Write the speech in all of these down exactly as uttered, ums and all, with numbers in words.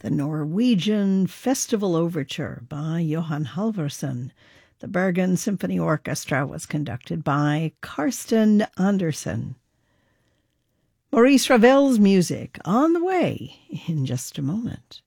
The Norwegian Festival Overture by Johan Halvorsen. The Bergen Symphony Orchestra was conducted by Karsten Andersen. Maurice Ravel's music on the way in just a moment.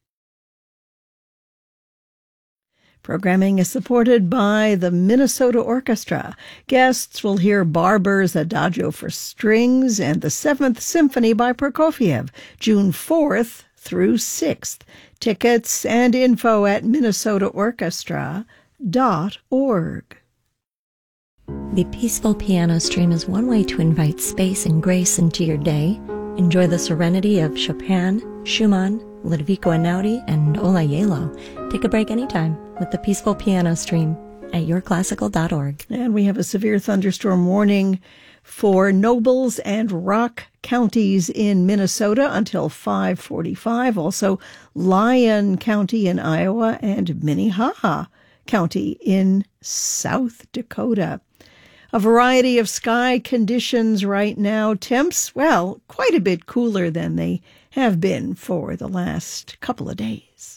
Programming is supported by the Minnesota Orchestra. Guests will hear Barber's Adagio for Strings and the Seventh Symphony by Prokofiev, June fourth through sixth. Tickets and info at minnesota orchestra dot org. The Peaceful Piano Stream is one way to invite space and grace into your day. Enjoy the serenity of Chopin, Schumann, Ludovico Einaudi, and Ola Yelo. Take a break anytime with the Peaceful Piano Stream at your classical dot org. And we have a severe thunderstorm warning for Nobles and Rock counties in Minnesota until five forty-five. Also, Lyon County in Iowa and Minnehaha County in South Dakota. A variety of sky conditions right now. Temps, well, quite a bit cooler than they have been for the last couple of days.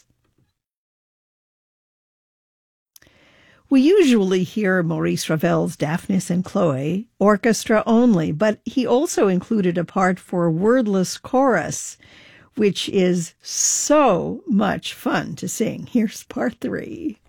We usually hear Maurice Ravel's Daphnis and Chloe orchestra only, but he also included a part for wordless chorus, which is so much fun to sing. Here's part three.